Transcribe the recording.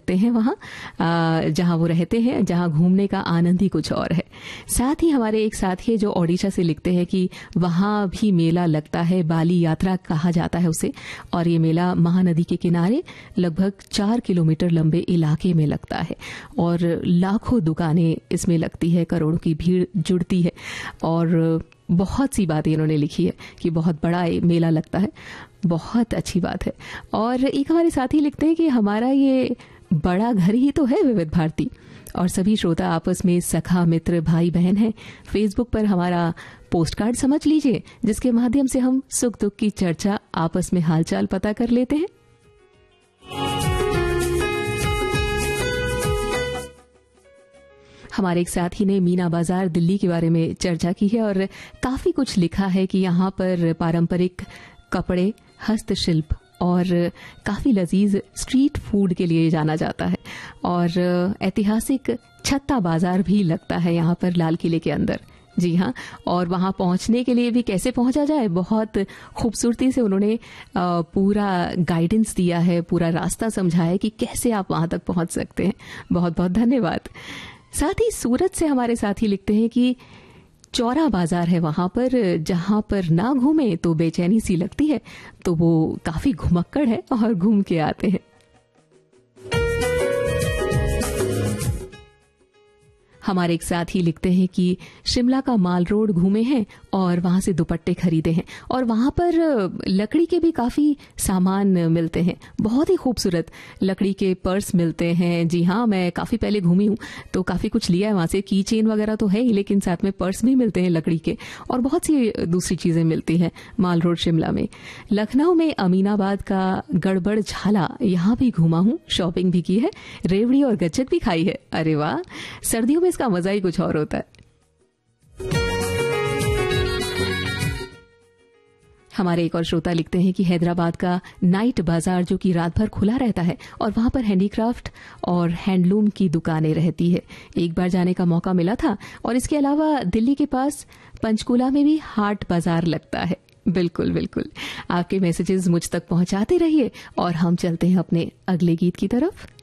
सकते हैं वहाँ जहाँ वो रहते हैं, जहाँ घूमने का आनंद ही कुछ और है। साथ ही हमारे एक साथी है जो ओडिशा से लिखते हैं कि वहाँ भी मेला लगता है, बाली यात्रा कहा जाता है उसे, और ये मेला महानदी के किनारे लगभग 4 किलोमीटर लंबे इलाके में लगता है और लाखों दुकानें इसमें लगती है, करोड़ों की भीड़ जुड़ती है और बहुत सी बातें इन्होंने लिखी है कि बहुत बड़ा मेला लगता है, बहुत अच्छी बात है। और एक हमारे साथी लिखते हैं कि हमारा ये बड़ा घर ही तो है विविध भारती, और सभी श्रोता आपस में सखा मित्र भाई बहन हैं। फेसबुक पर हमारा पोस्ट कार्ड समझ लीजिए, जिसके माध्यम से हम सुख दुख की चर्चा, आपस में हालचाल पता कर लेते हैं। हमारे एक साथी ने मीना बाजार दिल्ली के बारे में चर्चा की है और काफी कुछ लिखा है कि यहाँ पर पारंपरिक कपड़े, हस्तशिल्प और काफी लजीज स्ट्रीट फूड के लिए जाना जाता है और ऐतिहासिक छत्ता बाजार भी लगता है यहाँ पर लाल किले के अंदर। जी हाँ, और वहाँ पहुँचने के लिए भी कैसे पहुँचा जाए, बहुत खूबसूरती से उन्होंने पूरा गाइडेंस दिया है, पूरा रास्ता समझाया है कि कैसे आप वहाँ तक पहुँच सकते हैं। बहुत बहुत धन्यवाद। साथ ही सूरत से हमारे साथी लिखते हैं कि चौरा बाजार है वहां पर, जहां पर ना घूमे तो बेचैनी सी लगती है, तो वो काफी घुमक्कड़ है और घूम के आते हैं। हमारे एक साथी लिखते हैं कि शिमला का माल रोड घूमे हैं और वहां से दुपट्टे खरीदे हैं और वहां पर लकड़ी के भी काफी सामान मिलते हैं, बहुत ही खूबसूरत लकड़ी के पर्स मिलते हैं। जी हाँ, मैं काफी पहले घूमी हूँ तो काफी कुछ लिया है वहां से, की चेन वगैरह तो है ही, लेकिन साथ में पर्स भी मिलते हैं लकड़ी के और बहुत सी दूसरी चीजें मिलती हैं माल रोड शिमला में। लखनऊ में अमीनाबाद का गड़बड़ झाला, यहाँ भी घूमा हूँ, शॉपिंग भी की है, रेवड़ी और गच्चक भी खाई है। अरे वाह, सर्दियों में इसका मजा ही कुछ और होता है। हमारे एक और श्रोता लिखते हैं कि हैदराबाद का नाइट बाजार जो कि रात भर खुला रहता है और वहां पर हैंडीक्राफ्ट और हैंडलूम की दुकानें रहती है। एक बार जाने का मौका मिला था और इसके अलावा दिल्ली के पास पंचकूला में भी हाट बाजार लगता है। बिल्कुल बिल्कुल, आपके मैसेजेस मुझ तक पहुंचाते रहिए और हम चलते हैं अपने अगले गीत की तरफ।